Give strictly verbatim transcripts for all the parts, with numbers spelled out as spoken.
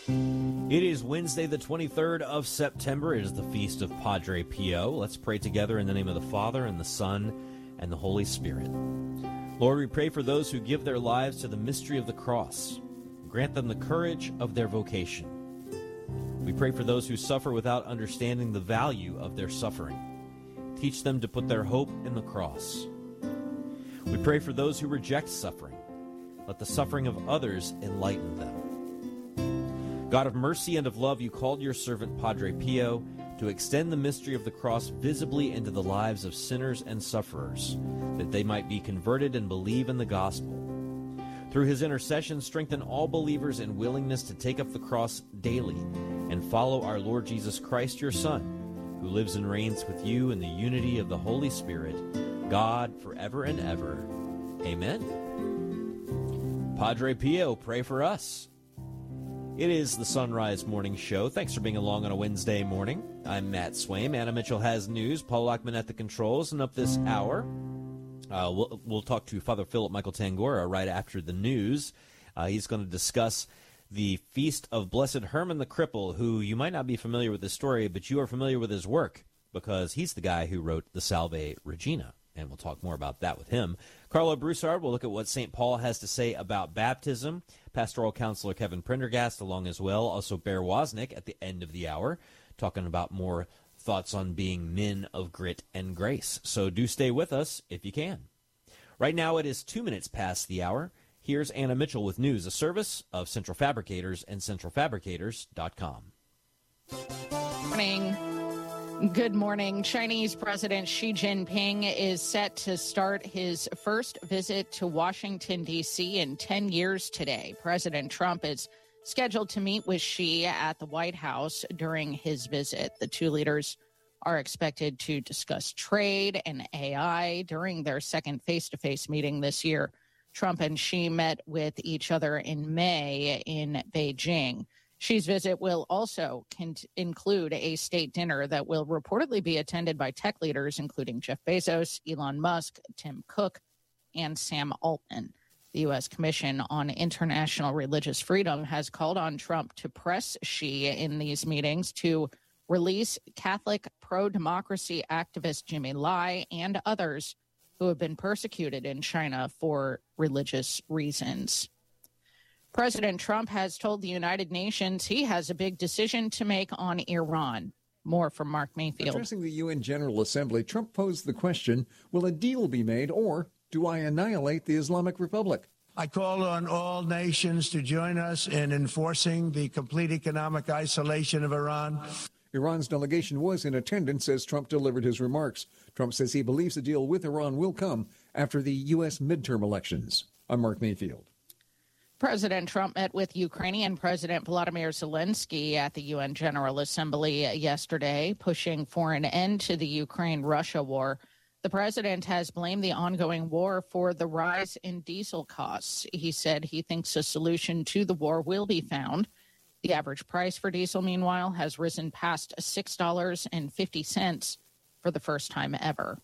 It is Wednesday, the twenty-third of September. It is the feast of Padre Pio. Let's pray together in the name of the Father, and the Son, and the Holy Spirit. Lord, we pray for those who give their lives to the mystery of the cross. Grant them the courage of their vocation. We pray for those who suffer without understanding the value of their suffering. Teach them to put their hope in the cross. We pray for those who reject suffering. Let the suffering of others enlighten them. God of mercy and of love, you called your servant Padre Pio to extend the mystery of the cross visibly into the lives of sinners and sufferers, that they might be converted and believe in the gospel. Through his intercession, strengthen all believers in willingness to take up the cross daily and follow our Lord Jesus Christ, your Son, who lives and reigns with you in the unity of the Holy Spirit, God, forever and ever. Amen. Padre Pio, pray for us. It is the Sunrise Morning Show. Thanks for being along on a Wednesday morning. I'm Matt Swaim. Anna Mitchell has news. Paul Lockman at the controls. And up this hour, uh, we'll, we'll talk to Father Philip Michael Tangora right after the news. Uh, he's going to discuss the Feast of Blessed Herman the Cripple, who you might not be familiar with his story, but you are familiar with his work because he's the guy who wrote the Salve Regina. And we'll talk more about that with him. Carlo Broussard will look at what Saint Paul has to say about baptism. Pastoral Counselor Kevin Prendergast along as well. Also Bear Wozniak at the end of the hour, talking about more thoughts on being men of grit and grace. So do stay with us if you can. Right now it is two minutes past the hour. Here's Anna Mitchell with news, a service of Central Fabricators and central fabricators dot com. Morning. Good morning. Chinese President Xi Jinping is set to start his first visit to Washington, D C in ten years today. President Trump is scheduled to meet with Xi at the White House during his visit. The two leaders are expected to discuss trade and A I during their second face-to-face meeting this year. Trump and Xi met with each other in May in Beijing. Xi's visit will also con- include a state dinner that will reportedly be attended by tech leaders, including Jeff Bezos, Elon Musk, Tim Cook, and Sam Altman. The U S Commission on International Religious Freedom has called on Trump to press Xi in these meetings to release Catholic pro-democracy activist Jimmy Lai and others who have been persecuted in China for religious reasons. President Trump has told the United Nations he has a big decision to make on Iran. More from Mark Mayfield. Addressing the U N General Assembly, Trump posed the question, will a deal be made or do I annihilate the Islamic Republic? I call on all nations to join us in enforcing the complete economic isolation of Iran. Iran's delegation was in attendance as Trump delivered his remarks. Trump says he believes a deal with Iran will come after the U S midterm elections. I'm Mark Mayfield. President Trump met with Ukrainian President Volodymyr Zelensky at the U N General Assembly yesterday, pushing for an end to the Ukraine-Russia war. The president has blamed the ongoing war for the rise in diesel costs. He said he thinks a solution to the war will be found. The average price for diesel, meanwhile, has risen past six dollars and fifty cents for the first time ever.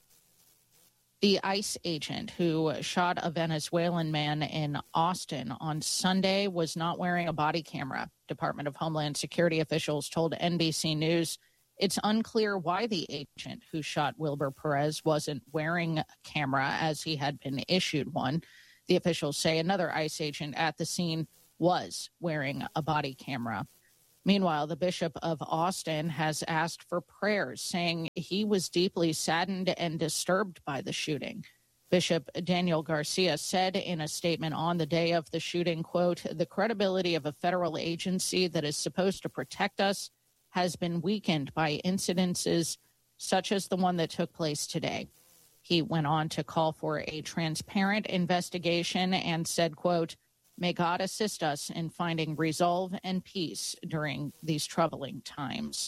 The ICE agent who shot a Venezuelan man in Austin on Sunday was not wearing a body camera. Department of Homeland Security officials told N B C News it's unclear why the agent who shot Wilber Perez wasn't wearing a camera as he had been issued one. The officials say another ICE agent at the scene was wearing a body camera. Meanwhile, the Bishop of Austin has asked for prayers, saying he was deeply saddened and disturbed by the shooting. Bishop Daniel Garcia said in a statement on the day of the shooting, quote, the credibility of a federal agency that is supposed to protect us has been weakened by incidences such as the one that took place today. He went on to call for a transparent investigation and said, quote, may God assist us in finding resolve and peace during these troubling times.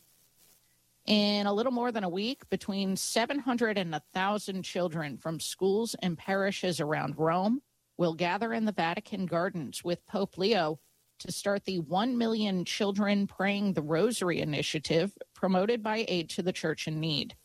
In a little more than a week, between seven hundred and one thousand children from schools and parishes around Rome will gather in the Vatican Gardens with Pope Leo to start the one million Children Praying the Rosary initiative promoted by Aid to the Church in Need.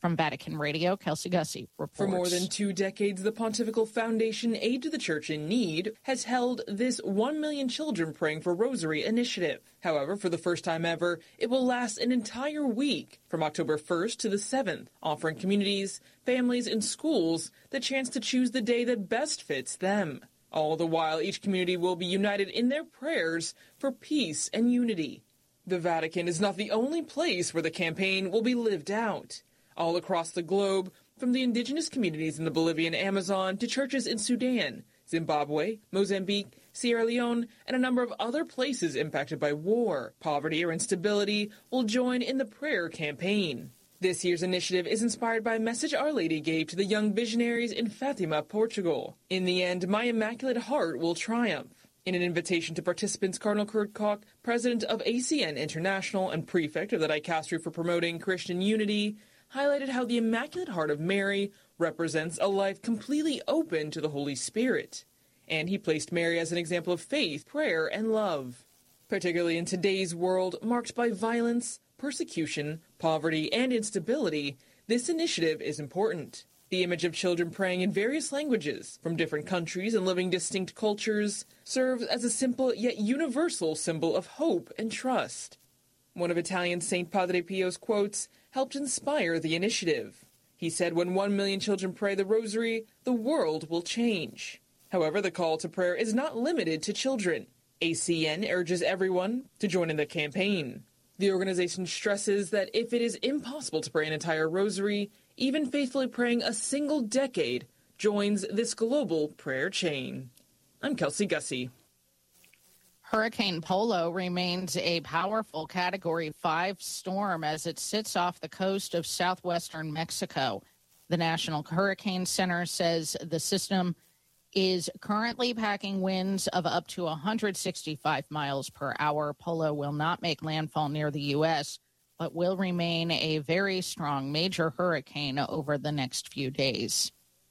From Vatican Radio, Kelsey Gussie reports. For more than two decades, the Pontifical Foundation Aid to the Church in Need has held this one million Children Praying for Rosary initiative. However, for the first time ever, it will last an entire week from October first to the seventh, offering communities, families, and schools the chance to choose the day that best fits them. All the while, each community will be united in their prayers for peace and unity. The Vatican is not the only place where the campaign will be lived out. All across the globe, from the indigenous communities in the Bolivian Amazon to churches in Sudan, Zimbabwe, Mozambique, Sierra Leone, and a number of other places impacted by war, poverty, or instability will join in the prayer campaign. This year's initiative is inspired by a message Our Lady gave to the young visionaries in Fatima, Portugal. In the end, my Immaculate Heart will triumph. In an invitation to participants, Cardinal Kurt Koch, president of A C N International and prefect of the Dicastery for Promoting Christian Unity, highlighted how the Immaculate Heart of Mary represents a life completely open to the Holy Spirit. And he placed Mary as an example of faith, prayer, and love. Particularly in today's world marked by violence, persecution, poverty, and instability, this initiative is important. The image of children praying in various languages from different countries and living distinct cultures serves as a simple yet universal symbol of hope and trust. One of Italian Saint Padre Pio's quotes helped inspire the initiative. He said, "When one million children pray the rosary, the world will change." However, the call to prayer is not limited to children. A C N urges everyone to join in the campaign. The organization stresses that if it is impossible to pray an entire rosary, even faithfully praying a single decade joins this global prayer chain. I'm Kelsey Gussie. Hurricane Polo remains a powerful Category five storm as it sits off the coast of southwestern Mexico. The National Hurricane Center says the system is currently packing winds of up to one hundred sixty-five miles per hour. Polo will not make landfall near the U S, but will remain a very strong major hurricane over the next few days.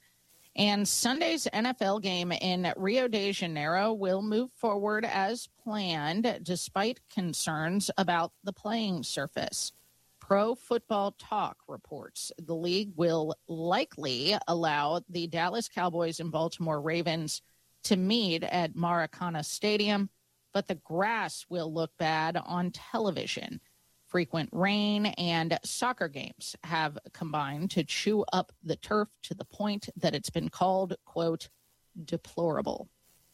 And Sunday's N F L game in Rio de Janeiro will move forward as planned, despite concerns about the playing surface. Pro Football Talk reports the league will likely allow the Dallas Cowboys and Baltimore Ravens to meet at Maracana Stadium, but the grass will look bad on television. Frequent rain and soccer games have combined to chew up the turf to the point that it's been called, quote, deplorable.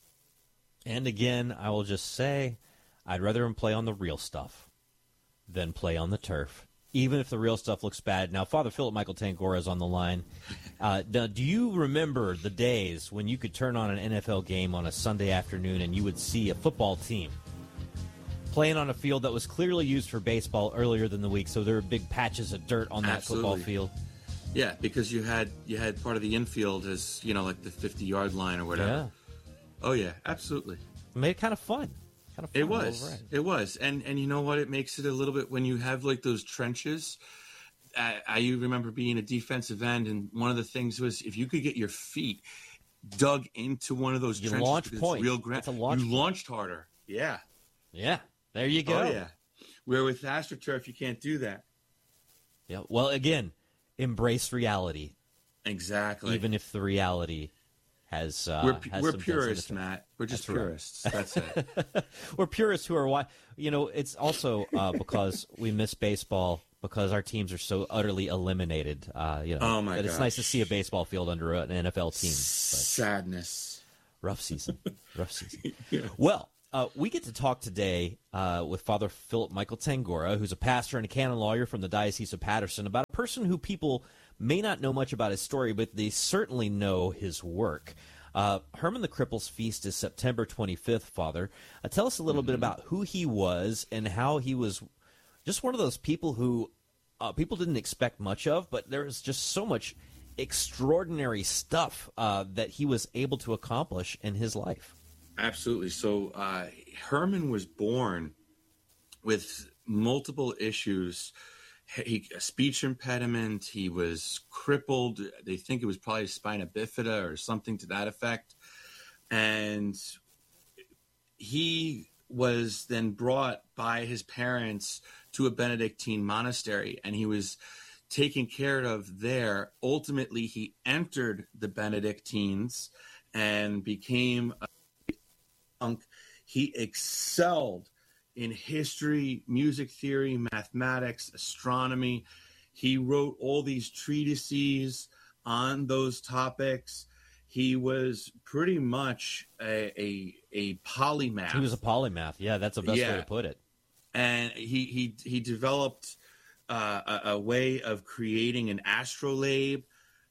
And again, I will just say, I'd rather him play on the real stuff than play on the turf, even if the real stuff looks bad. Now, Father Philip Michael Tangora is on the line. Uh, now, do you remember the days when you could turn on an N F L game on a Sunday afternoon and you would see a football team playing on a field that was clearly used for baseball earlier than the week, so there were big patches of dirt on that Absolutely. football field? Yeah, because you had you had part of the infield as, you know, like the fifty-yard line or whatever. Yeah. Oh, yeah, absolutely. It made it kind of fun. Kind of fun it was. It was. And and you know what? It makes it a little bit, when you have, like, those trenches. I, I remember being a defensive end, and one of the things was if you could get your feet dug into one of those you trenches. Launch point. Real gra- a launch you point. launched harder. Yeah. Yeah. There you go. Oh, yeah. Where with AstroTurf, you can't do that. Yeah. Well, again, embrace reality. Exactly. Even if the reality has uh, we're has we're some purists, Matt. We're just That's purists. Right. That's it. We're purists who are why you know. It's also uh, because we miss baseball because our teams are so utterly eliminated. Uh, you know, oh my that gosh. It's nice to see a baseball field under an N F L team. But sadness. Rough season. Rough season. Yes. Well. Uh, we get to talk today uh, with Father Philip Michael Tangora, who's a pastor and a canon lawyer from the Diocese of Patterson, about a person who people may not know much about his story, but they certainly know his work. Uh, Herman the Cripple's feast is September twenty-fifth, Father. Uh, tell us a little mm-hmm. bit about who he was and how he was just one of those people who uh, people didn't expect much of, but there was just so much extraordinary stuff uh, that he was able to accomplish in his life. Absolutely. So uh, Herman was born with multiple issues. He, a speech impediment. He was crippled. They think it was probably spina bifida or something to that effect. And he was then brought by his parents to a Benedictine monastery. And he was taken care of there. Ultimately, he entered the Benedictines and became a monk. He excelled in history, music theory, mathematics, astronomy. He wrote all these treatises on those topics. He was pretty much a, a, a polymath. He was a polymath. Yeah, that's the best Yeah. way to put it. And he he he developed uh, a, a way of creating an astrolabe,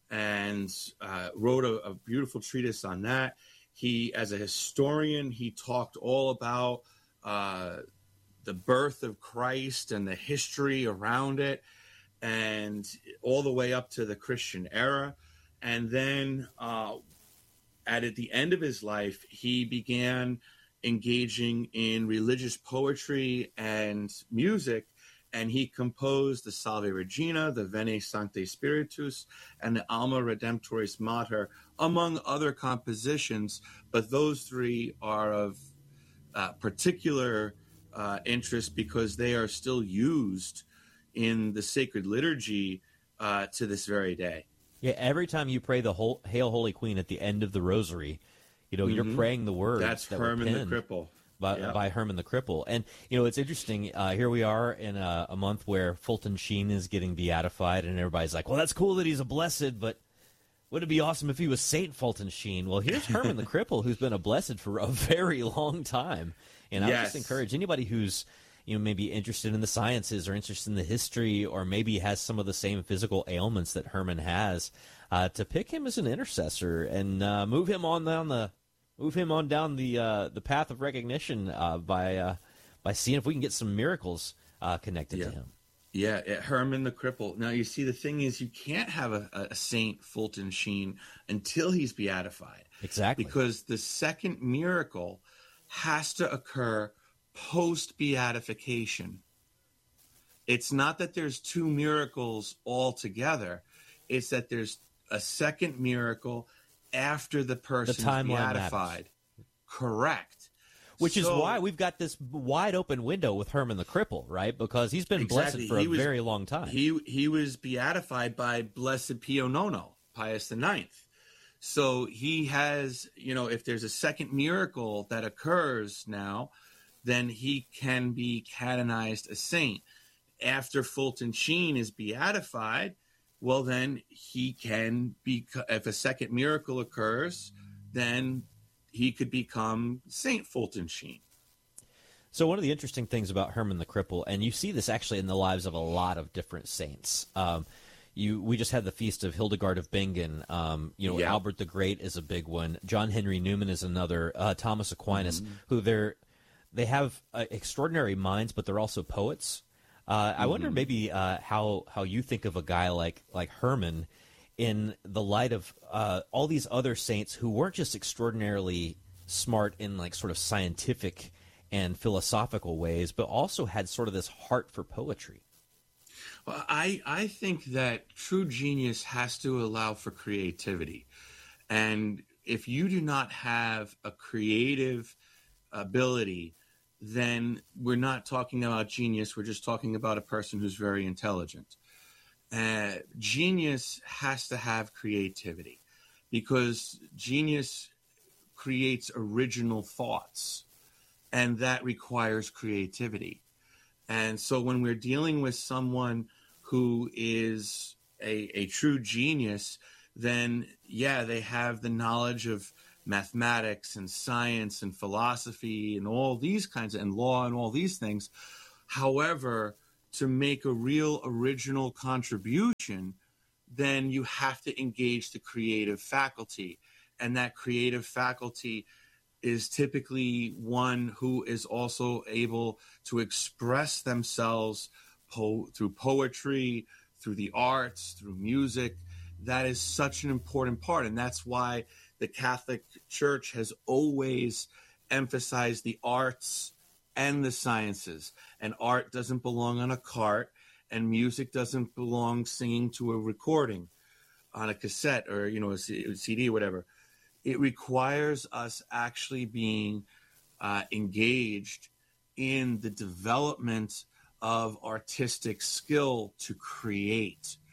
and uh, wrote a, a beautiful treatise on that. He, as a historian, he talked all about uh, the birth of Christ and the history around it, and all the way up to the Christian era. And then uh, at, at the end of his life, he began engaging in religious poetry and music, and he composed the Salve Regina, the Veni Sancte Spiritus, and the Alma Redemptoris Mater, among other compositions. But those three are of uh, particular uh, interest because they are still used in the sacred liturgy uh, to this very day. Yeah, every time you pray the whole Hail Holy Queen at the end of the Rosary, you know, Mm-hmm. you're praying the words That's that were Herman the penned Cripple. by, Yep. by Herman the Cripple. And, you know, it's interesting. Uh, here we are in a, a month where Fulton Sheen is getting beatified, and everybody's like, well, that's cool that he's a blessed, but would it be awesome if he was Saint Fulton Sheen? Well, here's Herman the Cripple, who's been a blessed for a very long time. And I would just Yes. encourage anybody who's, you know, maybe interested in the sciences or interested in the history, or maybe has some of the same physical ailments that Herman has, uh, to pick him as an intercessor and uh, move him on down the move him on down the uh, the path of recognition uh, by uh, by seeing if we can get some miracles uh, connected Yeah. to him. Yeah, yeah, Herman the Cripple. Now, you see, the thing is, you can't have a, a Saint Fulton Sheen until he's beatified. Exactly. Because the second miracle has to occur post-beatification. It's not that there's two miracles altogether. It's that there's a second miracle after the person's timeline beatified. matters. Correct. Which is So- why we've got this wide open window with Herman the Cripple, right? Because he's been Exactly. blessed for He a was- very long time. He he was beatified by Blessed Pio Nono, Pius the Ninth. So he has, you know, if there's a second miracle that occurs now, then he can be canonized a saint. After Fulton Sheen is beatified, well, then he can be, if a second miracle occurs, then he could become Saint Fulton Sheen. So one of the interesting things about Herman the Cripple, and you see this actually in the lives of a lot of different saints. Um, you, we just had the feast of Hildegard of Bingen. Um, you know, Yeah. Albert the Great is a big one. John Henry Newman is another. Uh, Thomas Aquinas, Mm-hmm. who they're they have uh, extraordinary minds, but they're also poets. Uh, I wonder maybe uh, how how you think of a guy like like Herman in the light of uh, all these other saints who weren't just extraordinarily smart in like sort of scientific and philosophical ways, but also had sort of this heart for poetry. Well, I, I think that true genius has to allow for creativity. And if you do not have a creative ability, then we're not talking about genius. We're just talking about a person who's very intelligent. Uh, genius has to have creativity because genius creates original thoughts, and that requires creativity. And so when we're dealing with someone who is a, a true genius, then, yeah, they have the knowledge of mathematics and science and philosophy and all these kinds of, and law and all these things. However, to make a real original contribution, then you have to engage the creative faculty. And that creative faculty is typically one who is also able to express themselves po- through poetry, through the arts, through music. That is such an important part. And that's why the Catholic Church has always emphasized the arts and the sciences. And art doesn't belong on a cart, and music doesn't belong singing to a recording on a cassette or, you know, a C D or whatever. It requires us actually being uh, engaged in the development of artistic skill to create.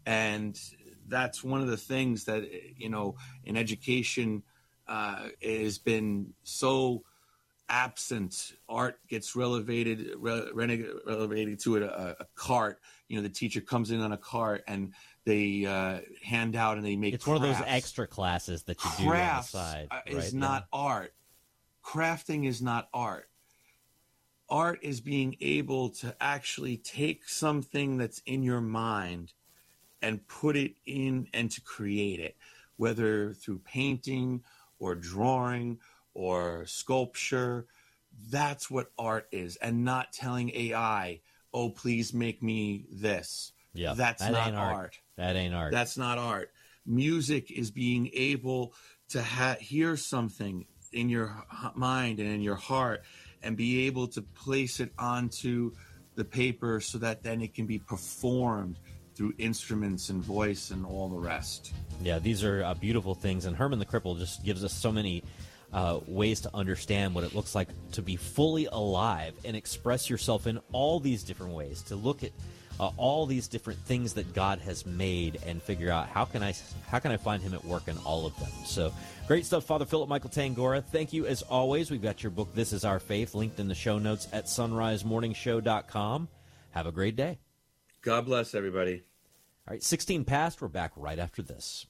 And that's one of the things that, you know, in education uh, has been so absent. Art gets relegated, relegated to a, a cart. You know, the teacher comes in on a cart and they uh, hand out and they make It's crafts. one of those extra classes that you Crafts do on the side. is right? not yeah. art. Crafting is not art. Art is being able to actually take something that's in your mind and put it in and to create it, whether through painting or drawing or sculpture. That's what art is, and not telling A I, oh, please make me this. Yeah, That's that not ain't art. art. That ain't art. That's not art. Music is being able to ha- hear something in your mind and in your heart and be able to place it onto the paper so that then it can be performed through instruments and voice and all the rest. Yeah, these are uh, beautiful things, and Herman the Cripple just gives us so many uh, ways to understand what it looks like to be fully alive and express yourself in all these different ways, to look at uh, all these different things that God has made and figure out how can I how can I find him at work in all of them. So great stuff, Father Philip Michael Tangora. Thank you as always. We've got your book, This Is Our Faith, linked in the show notes at sunrise morning show dot com. Have a great day. God bless everybody. All right, sixteen past. We're back right after this.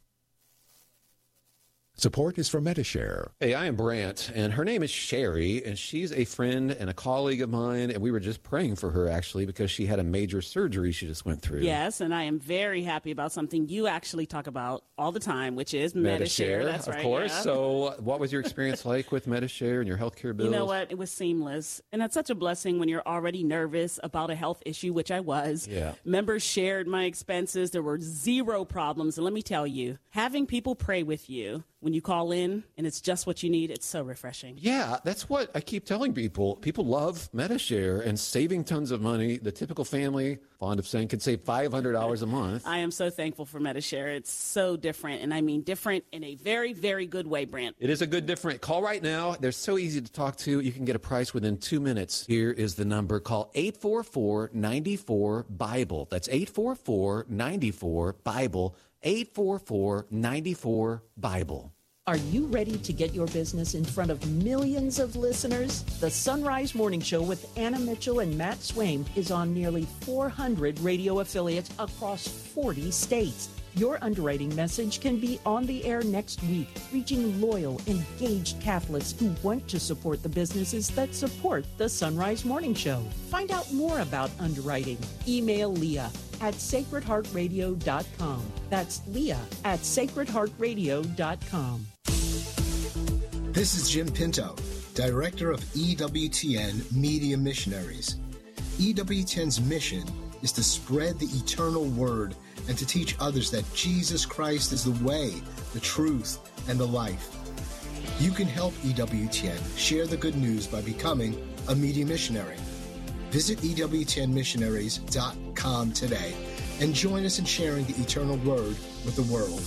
Support is from Medi-Share. Hey, I am Brant, and her name is Sherry, and she's a friend and a colleague of mine, and we were just praying for her, actually, because she had a major surgery she just went through. Yes, and I am very happy about something you actually talk about all the time, which is Medi-Share. That's of right, course. yeah. So what was your experience like with Medi-Share and your healthcare bills? You know what? It was seamless, and it's such a blessing when you're already nervous about a health issue, which I was. Yeah. Members shared my expenses. There were zero problems, and let me tell you, having people pray with you when you call in and it's just what you need, it's so refreshing. Yeah, that's what I keep telling people. People love Medi-Share and saving tons of money. The typical family, fond of saying, could save five hundred dollars a month. I am so thankful for Medi-Share. It's so different, and I mean different in a very, very good way, Brant. It is a good different. Call right now. They're so easy to talk to. You can get a price within two minutes. Here is the number. Call eight four four, nine four, BIBLE. That's eight four four, nine four, BIBLE. eight four four, nine four, BIBLE. Are you ready to get your business in front of millions of listeners? The Sunrise Morning Show with Anna Mitchell and Matt Swaim is on nearly four hundred radio affiliates across forty states. Your underwriting message can be on the air next week, reaching loyal, engaged Catholics who want to support the businesses that support the Sunrise Morning Show. Find out more about underwriting. Email Leah at sacred heart radio dot com. That's Leah at sacred heart radio dot com. This is Jim Pinto, Director of E W T N Media Missionaries. E W T N's mission is to spread the eternal word and to teach others that Jesus Christ is the way, the truth, and the life. You can help E W T N share the good news by becoming a media missionary. Visit E W T N missionaries dot com today and join us in sharing the eternal word with the world.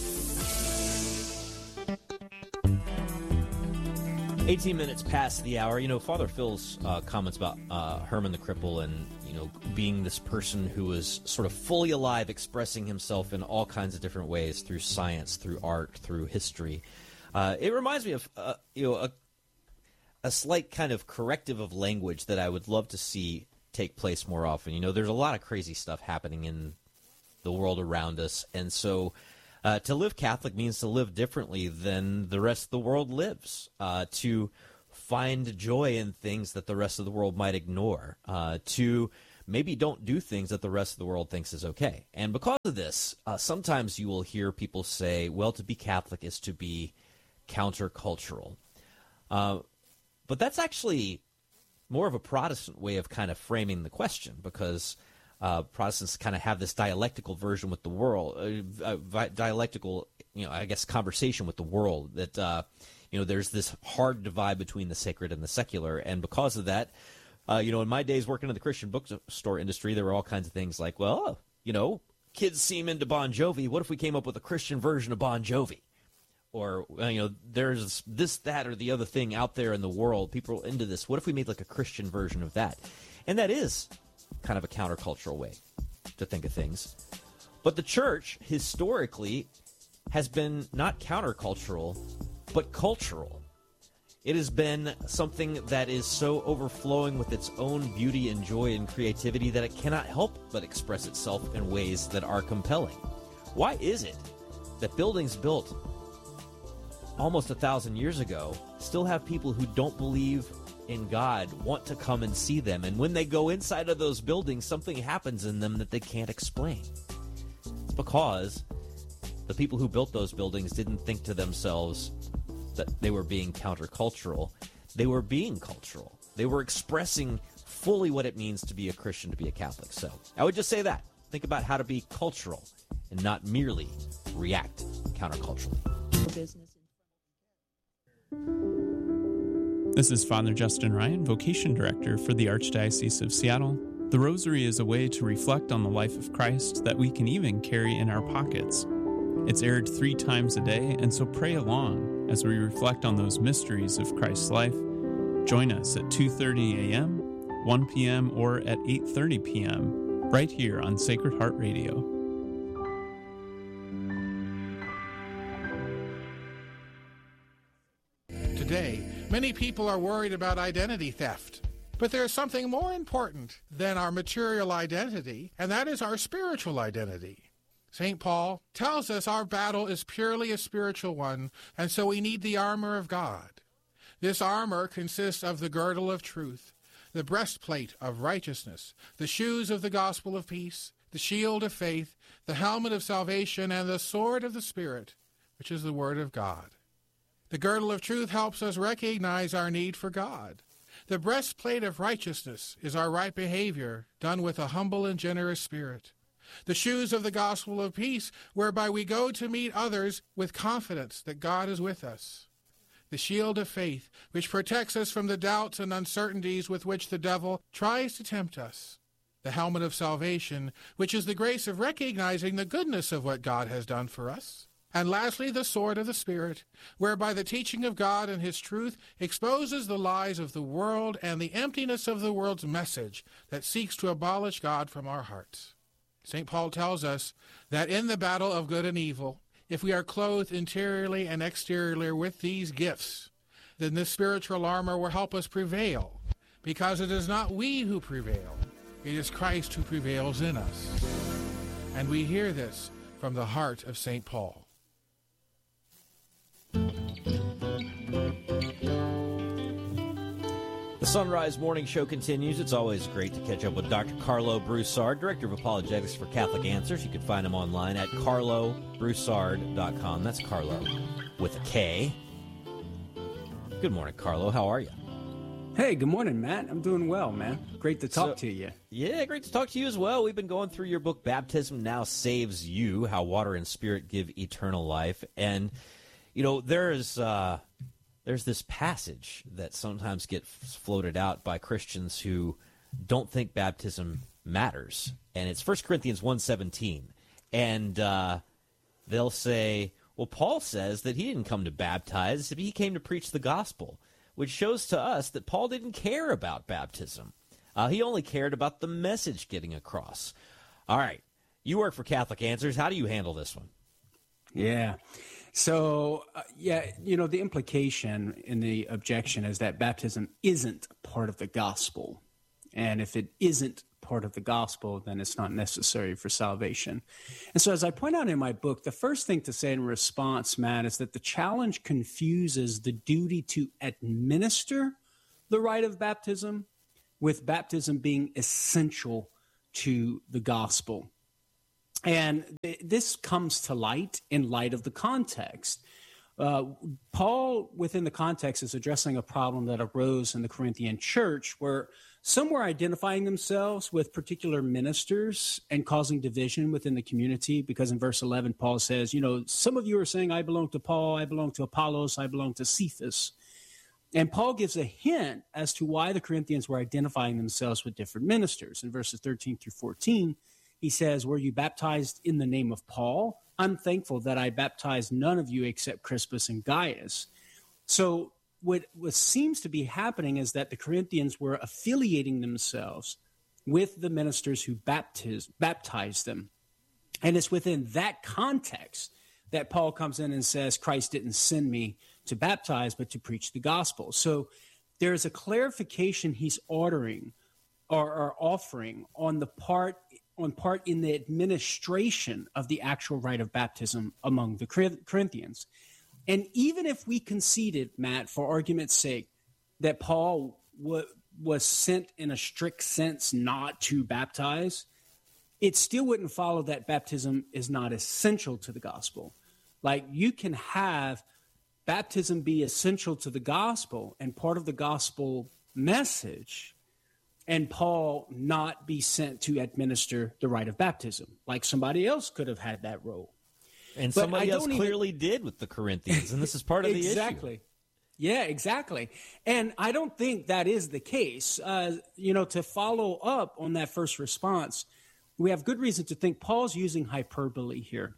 eighteen minutes past the hour. You know, Father Phil's uh, comments about uh, Herman the Cripple and, you know, being this person who was sort of fully alive, expressing himself in all kinds of different ways through science, through art, through history. Uh, it reminds me of, uh, you know, a, a slight kind of corrective of language that I would love to see take place more often. You know, there's a lot of crazy stuff happening in the world around us, and so Uh, to live Catholic means to live differently than the rest of the world lives, uh, to find joy in things that the rest of the world might ignore, uh, to maybe don't do things that the rest of the world thinks is okay. And because of this, uh, sometimes you will hear people say, well, to be Catholic is to be countercultural. Uh, but that's actually more of a Protestant way of kind of framing the question, because Uh, Protestants kind of have this dialectical version with the world, uh, uh, dialectical, you know, I guess, conversation with the world that, uh, you know, there's this hard divide between the sacred and the secular. And because of that, uh, you know, in my days working in the Christian bookstore industry, there were all kinds of things like, well, you know, kids seem into Bon Jovi. What if we came up with a Christian version of Bon Jovi? Or, you know, there's this, that, or the other thing out there in the world. People are into this. What if we made like a Christian version of that? And that is kind of a countercultural way to think of things. But the church, historically, has been not countercultural, but cultural. It has been something that is so overflowing with its own beauty and joy and creativity that it cannot help but express itself in ways that are compelling. Why is it that buildings built almost a thousand years ago still have people who don't believe in God want to come and see them? And when they go inside of those buildings, something happens in them that they can't explain. It's because the people who built those buildings didn't think to themselves that they were being countercultural. They were being cultural. They were expressing fully what it means to be a Christian, to be a Catholic. So I would just say that. Think about how to be cultural and not merely react counterculturally. This is Father Justin Ryan, Vocation Director for the Archdiocese of Seattle. The Rosary is a way to reflect on the life of Christ that we can even carry in our pockets. It's aired three times a day, and so pray along as we reflect on those mysteries of Christ's life. Join us at two thirty a.m., one p.m., or at eight thirty p.m., right here on Sacred Heart Radio. Today, many people are worried about identity theft. But there's something more important than our material identity, and that is our spiritual identity. Saint Paul tells us our battle is purely a spiritual one, and so we need the armor of God. This armor consists of the girdle of truth, the breastplate of righteousness, the shoes of the gospel of peace, the shield of faith, the helmet of salvation, and the sword of the Spirit, which is the word of God. The girdle of truth helps us recognize our need for God. The breastplate of righteousness is our right behavior, done with a humble and generous spirit. The shoes of the gospel of peace, whereby we go to meet others with confidence that God is with us. The shield of faith, which protects us from the doubts and uncertainties with which the devil tries to tempt us. The helmet of salvation, which is the grace of recognizing the goodness of what God has done for us. And lastly, the sword of the Spirit, whereby the teaching of God and his truth exposes the lies of the world and the emptiness of the world's message that seeks to abolish God from our hearts. Saint Paul tells us that in the battle of good and evil, if we are clothed interiorly and exteriorly with these gifts, then this spiritual armor will help us prevail, because it is not we who prevail, it is Christ who prevails in us. And we hear this from the heart of Saint Paul. The Sunrise Morning Show continues. It's always great to catch up with Doctor Carlo Broussard, Director of Apologetics for Catholic Answers. You can find him online at carlo broussard dot com. That's Carlo with a K. Good morning, Carlo. How are you? Hey, good morning, Matt. I'm doing well, man. Great to talk So- to you. Yeah, great to talk to you as well. We've been going through your book, Baptism Now Saves You, How Water and Spirit Give Eternal Life. And, you know, there's uh, there's this passage that sometimes gets floated out by Christians who don't think baptism matters. And it's First Corinthians one seventeen. And uh, they'll say, well, Paul says that he didn't come to baptize, he came to preach the gospel, which shows to us that Paul didn't care about baptism. Uh, he only cared about the message getting across. All right. You work for Catholic Answers. How do you handle this one? Yeah. So, uh, yeah, you know, the implication in the objection is that baptism isn't part of the gospel. And if it isn't part of the gospel, then it's not necessary for salvation. And so as I point out in my book, the first thing to say in response, Matt, is that the challenge confuses the duty to administer the rite of baptism with baptism being essential to the gospel. And th- this comes to light in light of the context. Uh, Paul, within the context, is addressing a problem that arose in the Corinthian church where some were identifying themselves with particular ministers and causing division within the community, because in verse eleven, Paul says, you know, some of you are saying, I belong to Paul, I belong to Apollos, I belong to Cephas. And Paul gives a hint as to why the Corinthians were identifying themselves with different ministers. In verses thirteen through fourteen, he says, were you baptized in the name of Paul? I'm thankful that I baptized none of you except Crispus and Gaius. So what, what seems to be happening is that the Corinthians were affiliating themselves with the ministers who baptized, baptized them. And it's within that context that Paul comes in and says, Christ didn't send me to baptize, but to preach the gospel. So there's a clarification he's ordering or, or offering on the part on part in the administration of the actual rite of baptism among the Corinthians. And even if we conceded, Matt, for argument's sake, that Paul w- was sent in a strict sense not to baptize, it still wouldn't follow that baptism is not essential to the gospel. Like, you can have baptism be essential to the gospel and part of the gospel message, and Paul not be sent to administer the rite of baptism. Like, somebody else could have had that role. And But somebody I else don't clearly did with the Corinthians, and this is part of the issue. Exactly. Yeah, exactly. And I don't think that is the case. Uh, you know, to follow up on that first response, we have good reason to think Paul's using hyperbole here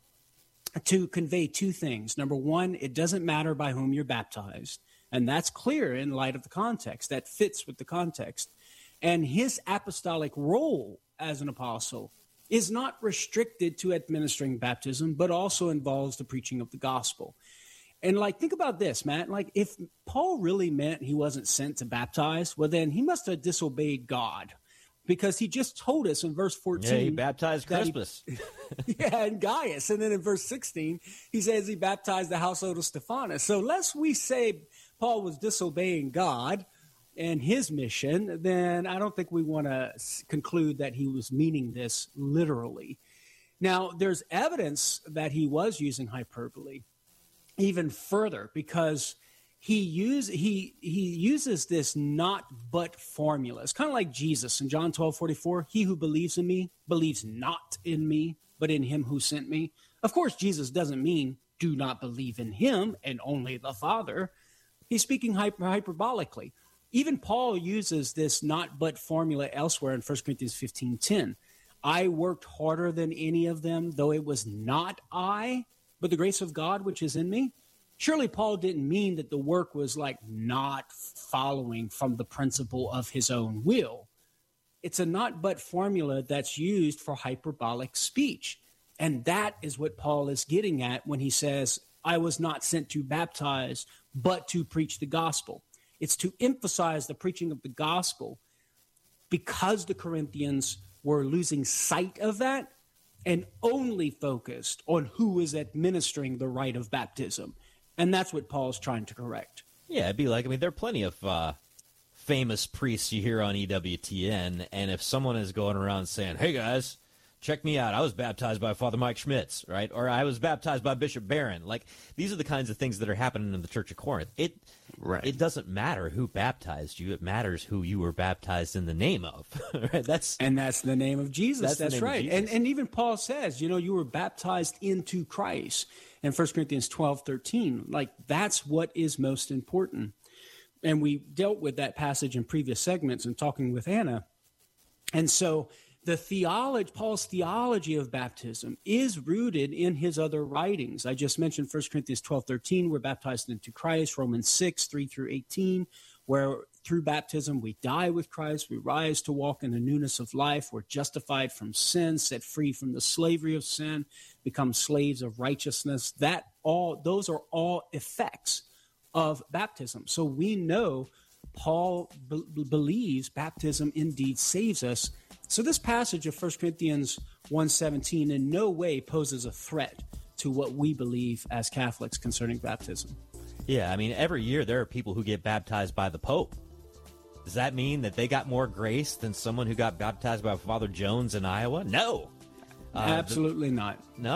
to convey two things. Number one, it doesn't matter by whom you're baptized, and that's clear in light of the context. That fits with the context. And his apostolic role as an apostle is not restricted to administering baptism, but also involves the preaching of the gospel. And, like, think about this, Matt. Like, if Paul really meant he wasn't sent to baptize, well, then he must have disobeyed God, because he just told us in verse fourteen. Yeah, he baptized Crispus. He, yeah, and Gaius. And then in verse sixteen, he says he baptized the household of Stephanus. So lest we say Paul was disobeying God and his mission, then I don't think we want to conclude that he was meaning this literally. Now, there's evidence that he was using hyperbole even further, because he use he he uses this not but formula. It's kind of like Jesus in John twelve forty-four. He who believes in me believes not in me, but in him who sent me. Of course, Jesus doesn't mean do not believe in him and only the Father. He's speaking hyper, hyperbolically. Even Paul uses this not but formula elsewhere in First Corinthians fifteen ten. I worked harder than any of them, though it was not I, but the grace of God which is in me. Surely Paul didn't mean that the work was like not following from the principle of his own will. It's a not but formula that's used for hyperbolic speech. And that is what Paul is getting at when he says, I was not sent to baptize, but to preach the gospel. It's to emphasize the preaching of the gospel because the Corinthians were losing sight of that and only focused on who is administering the rite of baptism. And that's what Paul's trying to correct. Yeah, it'd be like, I mean, there are plenty of uh, famous priests you hear on E W T N, and if someone is going around saying, hey, guys, check me out, I was baptized by Father Mike Schmitz, right? Or I was baptized by Bishop Barron. Like, these are the kinds of things that are happening in the Church of Corinth. It right. It doesn't matter who baptized you. It matters who you were baptized in the name of. Right? That's And that's the name of Jesus. That's, that's right. Jesus. And and even Paul says, you know, you were baptized into Christ in First Corinthians twelve thirteen. Like, that's what is most important. And we dealt with that passage in previous segments and talking with Anna. And so the theology, Paul's theology of baptism is rooted in his other writings. I just mentioned First Corinthians twelve thirteen, we're baptized into Christ. Romans six, three through eighteen, where through baptism we die with Christ, we rise to walk in the newness of life, we're justified from sin, set free from the slavery of sin, become slaves of righteousness. That all, those are all effects of baptism. So we know Paul be- believes baptism indeed saves us. So this passage of First Corinthians one seventeen in no way poses a threat to what we believe as Catholics concerning baptism. Yeah, I mean, every year there are people who get baptized by the Pope. Does that mean that they got more grace than someone who got baptized by Father Jones in Iowa? No. Uh, Absolutely the, not. No.